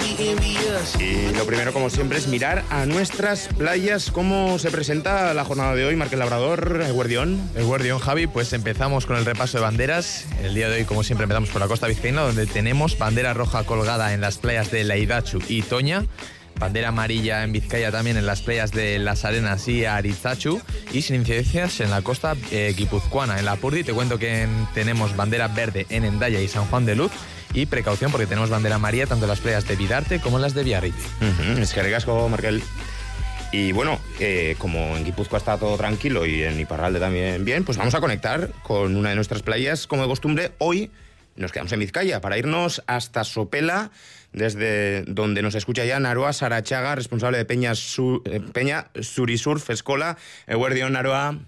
Y lo primero, como siempre, es mirar a nuestras playas. ¿Cómo se presenta la jornada de hoy, Markel Labrador, Eguerdión? Eguerdión, Javi, pues empezamos con el repaso de banderas. El día de hoy, como siempre, empezamos por la costa vizcaína, donde tenemos bandera roja colgada en las playas de Laidatxu y Toña, bandera amarilla en Vizcaya también en las playas de Las Arenas y Arizatxu, y sin incidencias en la costa guipuzcoana. En Lapurdi te cuento que tenemos bandera verde en Hendaya y San Juan de Luz, y precaución porque tenemos bandera amarilla tanto en las playas de Bidarte como en las de Biarritz. Es que ricasco, Markel. Y bueno, como en Guipúzcoa está todo tranquilo y en Iparralde también bien, pues vamos a conectar con una de nuestras playas, como de costumbre. Hoy nos quedamos en Vizcaya para irnos hasta Sopela, desde donde nos escucha ya Naroa Sarachaga, responsable de Peña Surisurf Escola. Eguerdión, Naroa.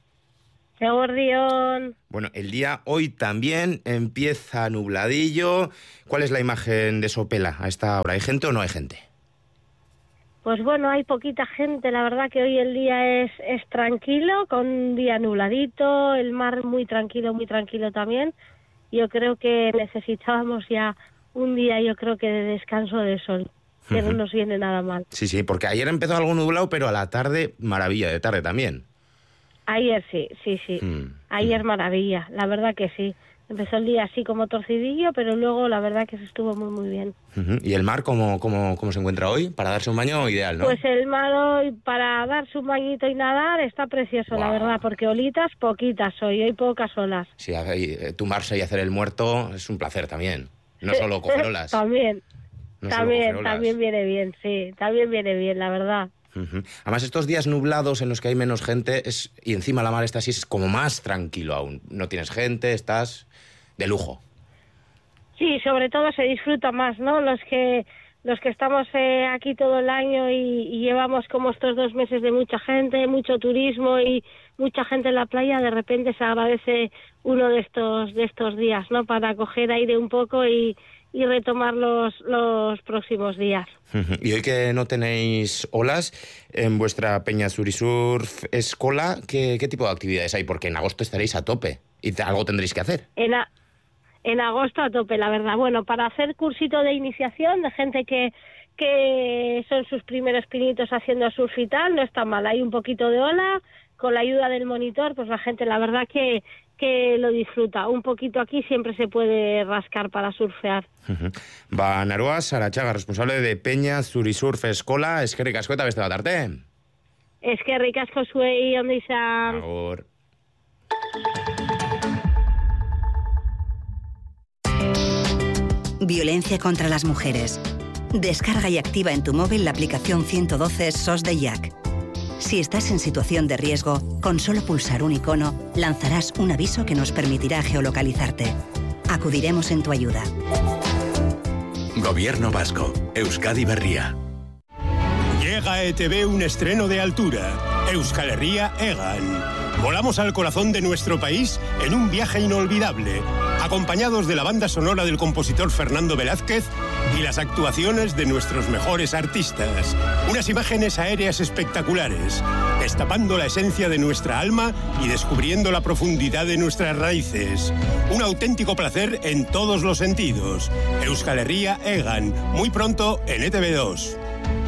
Eguerdión. Bueno, el día hoy también empieza nubladillo. ¿Cuál es la imagen de Sopela a esta hora? ¿Hay gente o no hay gente? Pues bueno, hay poquita gente. La verdad que hoy el día es tranquilo, con un día nubladito, el mar muy tranquilo también. Yo creo que necesitábamos ya un día, yo creo que de descanso de sol, que no nos viene nada mal. Sí, porque ayer empezó algo nublado, pero a la tarde, maravilla de tarde también. Ayer sí. Ayer maravilla, la verdad que sí. Empezó el día así como torcidillo, pero luego la verdad que se estuvo muy bien. ¿Y el mar cómo se encuentra hoy? Para darse un baño ideal, ¿no? Pues el mar hoy, para darse un bañito y nadar, está precioso, wow. La verdad, porque olitas poquitas hoy pocas olas. Sí, tumbarse y hacer el muerto es un placer también, no solo coger olas. También viene bien, sí, también viene bien, la verdad. Además, estos días nublados en los que hay menos gente, y encima la mar está así, es como más tranquilo aún. No tienes gente, estás de lujo. Sí, sobre todo se disfruta más, ¿no? Los que estamos aquí todo el año y llevamos como estos 2 meses de mucha gente, mucho turismo y mucha gente en la playa, de repente se agradece uno de estos días, ¿no? Para coger aire un poco y retomar los próximos días. Y hoy que no tenéis olas, en vuestra Peña Surisurf Escola, ¿qué tipo de actividades hay? Porque en agosto estaréis a tope y algo tendréis que hacer. En agosto a tope, la verdad. Bueno, para hacer cursito de iniciación de gente que son sus primeros pinitos haciendo surf y tal, no está mal. Hay un poquito de ola, con la ayuda del monitor, pues la gente la verdad que lo disfruta. Un poquito aquí siempre se puede rascar para surfear. Va Naroa Sarachaga, responsable de Peña Surisurf Escola. Eskerrik asko eta beste bat arte. Eskerrik asko zuei, ondo izan. Agur. Violencia contra las mujeres. Descarga y activa en tu móvil la aplicación 112 SOS de Jack. Si estás en situación de riesgo, con solo pulsar un icono, lanzarás un aviso que nos permitirá geolocalizarte. Acudiremos en tu ayuda. Gobierno vasco. Euskadi Berria. Llega a ETV un estreno de altura. Euskal Herria Egan. Volamos al corazón de nuestro país en un viaje inolvidable, acompañados de la banda sonora del compositor Fernando Velázquez y las actuaciones de nuestros mejores artistas. Unas imágenes aéreas espectaculares, destapando la esencia de nuestra alma y descubriendo la profundidad de nuestras raíces. Un auténtico placer en todos los sentidos. Euskal Herria Egan, muy pronto en ETV2.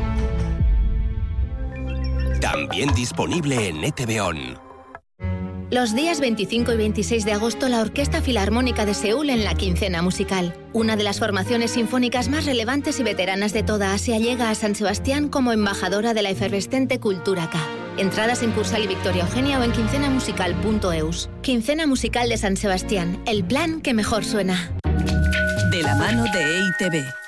También disponible en ETV On. Los días 25 y 26 de agosto, la Orquesta Filarmónica de Seúl en la Quincena Musical. Una de las formaciones sinfónicas más relevantes y veteranas de toda Asia llega a San Sebastián como embajadora de la efervescente cultura K. Entradas en Cursal y Victoria Eugenia o en quincenamusical.eus. Quincena Musical de San Sebastián, el plan que mejor suena. De la mano de EITV.